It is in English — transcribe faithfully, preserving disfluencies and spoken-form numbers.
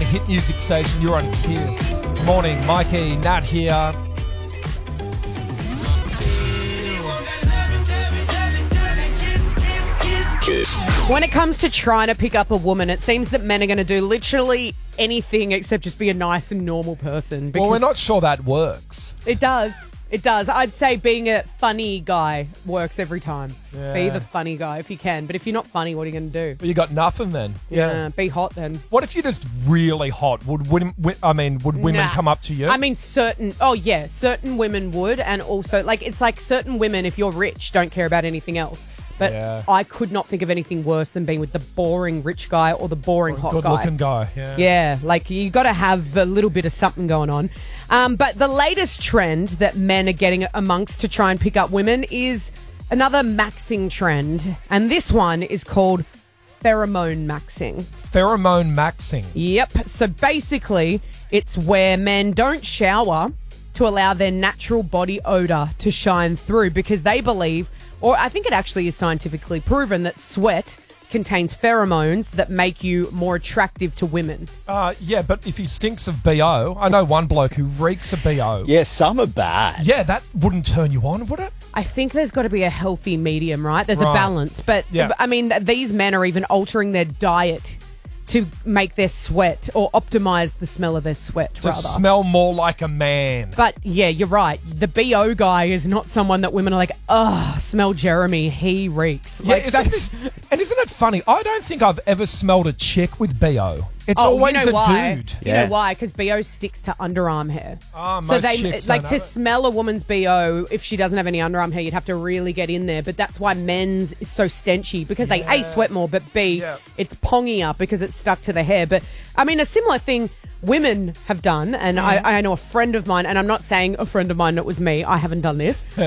one hit music station. You're on Kiss. Morning, Mikey, Nat here. When it comes to trying to pick up a woman, it seems that men are going to do literally anything except just be a nice and normal person. Well, we're not sure that works. It does. It does. I'd say being a funny guy works every time. Yeah. Be the funny guy if you can. But if you're not funny, what are you going to do? But you got nothing then. Yeah. Be hot then. What if you're just really hot? Would women, wi- I mean, would women Nah. come up to you? I mean, certain, oh yeah, certain women would. And also, like, it's like certain women, if you're rich, don't care about anything else. But Yeah. I could not think of anything worse than being with the boring rich guy or the boring hot guy. good-looking guy. Yeah. Yeah, like you got to have a little bit of something going on. Um, but the latest trend that men are getting amongst to try and pick up women is another maxing trend. And this one is called pheromone maxing. Pheromone maxing. Yep. So basically, it's where men don't shower to allow their natural body odor to shine through because they believe, or I think it actually is scientifically proven, that sweat contains pheromones that make you more attractive to women. Uh, yeah, but if he stinks of B O, I know one bloke who reeks of B O. Yeah, some are bad. Yeah, that wouldn't turn you on, would it? I think there's got to be a healthy medium, right? There's Right. a balance. But, Yeah. I mean, th- these men are even altering their diet to make their sweat or optimize the smell of their sweat, To rather. smell more like a man. But yeah, you're right. The B O guy is not someone that women are like, ugh, smell Jeremy, he reeks. Yeah, Like, isn't that's- this, and isn't it funny? I don't think I've ever smelled a chick with B O. It's Oh, always you know a why? dude. You Yeah. know why? Because B O sticks to underarm hair. Ah, so most they chicks like don't to have it. smell a woman's B O if she doesn't have any underarm hair. You'd have to really get in there. But that's why men's is so stenchy because they Yeah. A, sweat more, but B, Yeah. it's pongier because it's stuck to the hair. But I mean, a similar thing women have done, and I, I know a friend of mine, and I'm not saying a friend of mine that was me. I haven't done this.